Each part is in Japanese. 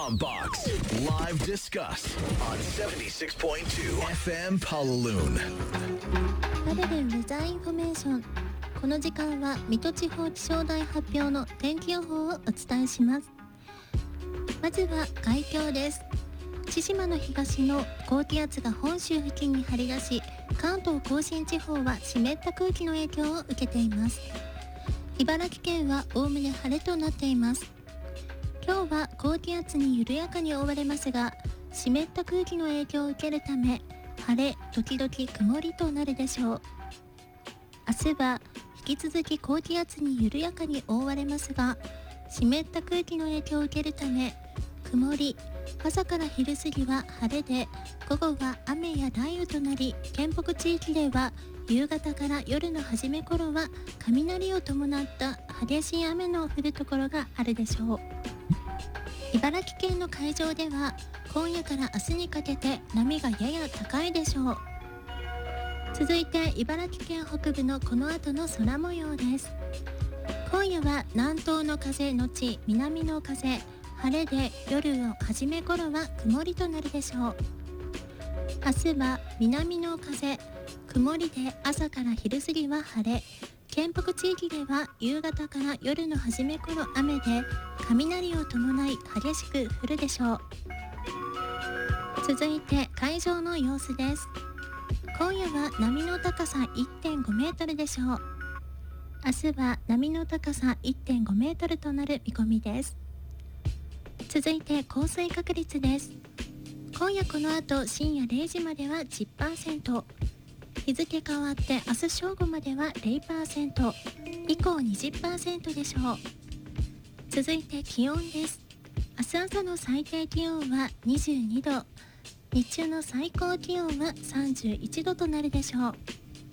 Box Live Discuss on 76.2 FM Palaloon。 晴れるウェザーインフォメーション。この時間は水戸地方気象台発表の天気予報をお伝えします。まずは海況です。千島の東の高気圧が本州付近に張り出し、関東甲信地方は湿った空気の影響を受けています。茨城県はおおむね晴れとなっています。今日は高気圧に緩やかに覆われますが、湿った空気の影響を受けるため、晴れ時々曇りとなるでしょう。明日は引き続き高気圧に緩やかに覆われますが、湿った空気の影響を受けるため、曇り、朝から昼過ぎは晴れで、午後は雨や雷雨となり、県北地域では夕方から夜の初め頃は雷を伴った激しい雨の降るところがあるでしょう。茨城県の海上では今夜から明日にかけて波がやや高いでしょう。続いて茨城県北部のこの後の空模様です。今夜は南東の風のち南の風、晴れで夜の初め頃は曇りとなるでしょう。明日は南の風、曇りで朝から昼過ぎは晴れ、県北地域では夕方から夜の初め頃雨で、雷を伴い激しく降るでしょう。続いて海上の様子です。今夜は波の高さ 1.5 メートルでしょう。明日は波の高さ 1.5 メートルとなる見込みです。続いて降水確率です。今夜この後深夜0時までは 10%、日付変わって明日正午までは 0%、以降 20% でしょう。続いて気温です。明日朝の最低気温は22度、日中の最高気温は31度となるでしょう。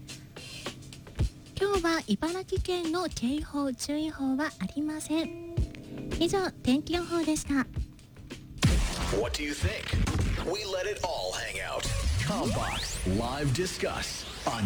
今日は茨城県の警報注意報はありません。以上、天気予報でした。 What do you think? We let it all hang out. Box Live Discuss on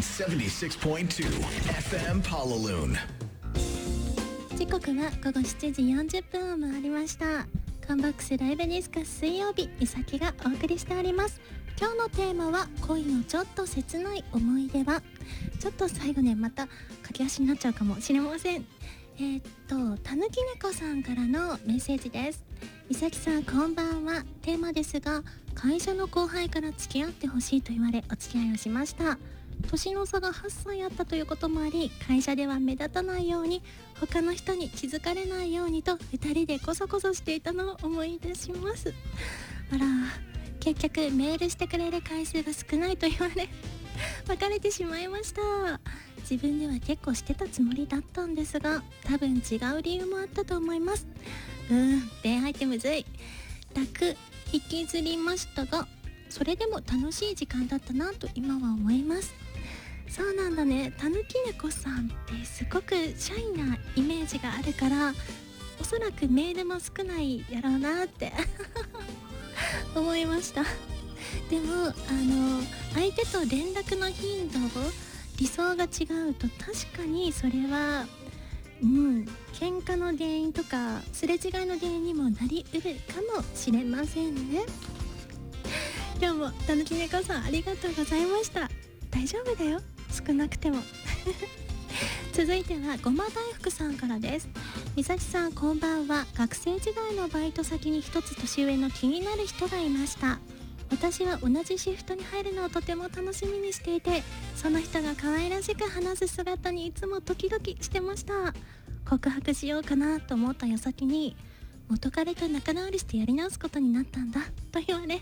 76.2 FM Palaloon。 時刻は午後7時40分を回りました。カンバックスライブディスカス水曜日、みさきがお送りしております。今日のテーマは恋のちょっと切ない思い出は。ちょっと最後ね、また駆け足になっちゃうかもしれません。たぬき猫さんからのメッセージです。みさきさんこんばんは。テーマですが、会社の後輩から付き合ってほしいと言われお付き合いをしました。年の差が8歳あったということもあり、会社では目立たないように、他の人に気づかれないようにと2人でコソコソしていたのを思い出します。あら、結局メールしてくれる回数が少ないと言われ別れてしまいました。自分では結構してたつもりだったんですが、多分違う理由もあったと思います。恋愛ってむずい。楽引きずりましたが、それでも楽しい時間だったなと今は思います。そうなんだね。たぬき猫さんってすごくシャイなイメージがあるから、おそらくメールも少ないやろうなって思いました。でも相手と連絡の頻度理想が違うと、確かにそれは喧嘩の原因とかすれ違いの原因にもなりうるかもしれませんね。今日もたぬき猫さんありがとうございました。大丈夫だよ、少なくても続いてはごま大福さんからです。みさきさんこんばんは。学生時代のバイト先に一つ年上の気になる人がいました。私は同じシフトに入るのをとても楽しみにしていて、その人が可愛らしく話す姿にいつもドキドキしてました。告白しようかなと思った矢先に、元彼と仲直りしてやり直すことになったんだと言われ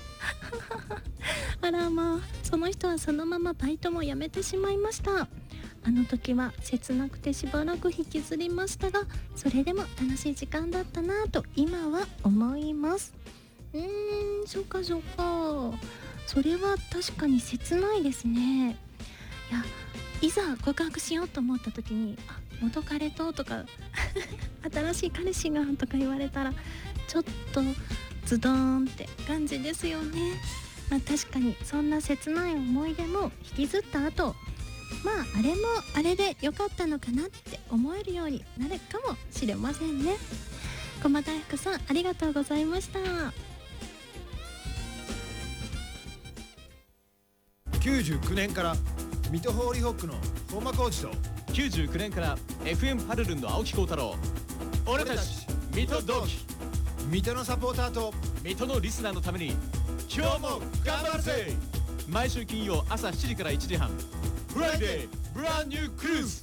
あらまあ、その人はそのままバイトも辞めてしまいました。あの時は切なくてしばらく引きずりましたが、それでも楽しい時間だったなと今は思います。そっかそっか、それは確かに切ないですね。いざ告白しようと思った時に、元彼ととか新しい彼氏がとか言われたら、ちょっとズドーンって感じですよね。確かにそんな切ない思い出も引きずった後、あれもあれで良かったのかなって思えるようになるかもしれませんね。 駒大福さんありがとうございました。 99年から水戸ホーリーホックの本間浩二と 99年から FM パルルンの青木幸太郎、俺たち水戸同期、 水戸のサポーターと水戸のリスナーのために今日も頑張るぜ。毎週金曜朝7時から1時半、フライデーブランニュークルーズ。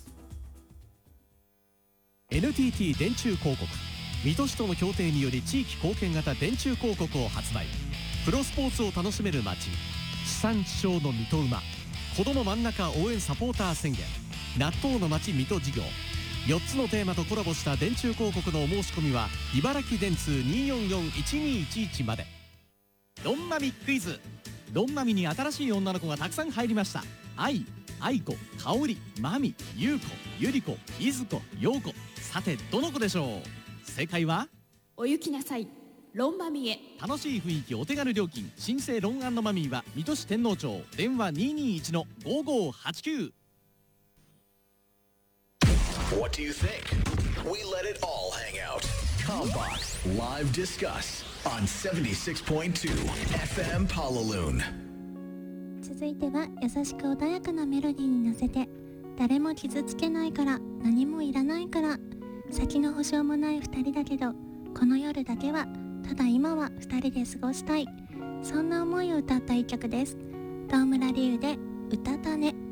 NTT 電柱広告、水戸市との協定により地域貢献型電柱広告を発売。プロスポーツを楽しめる街、地産地消の水戸馬、子ども真ん中応援サポーター宣言、納豆の街水戸事業、4つのテーマとコラボした電柱広告のお申し込みは茨城電通 244-1211 まで。ロンマミクイズ。ロンマミに新しい女の子がたくさん入りました。愛、愛子、香織、マミ、優子、ゆり子、いず子、よう子。さてどの子でしょう。正解はお行きなさい、ロンマミへ。 楽しい雰囲気、お手軽料金、新生ロン&マミーは水戸市天王町、電話 221-5589。 What do you think? We let it all hang out. Combox Live Discuss on 76.2 FM Pallaloon. 続いては優しく穏やかなメロディーに乗せて、誰も傷つけないから、何もいらないから、先の保証もない2人だけどこの夜だけは、ただ今は2人で過ごしたい、そんな思いを歌った一曲です。堂村理由で歌たね。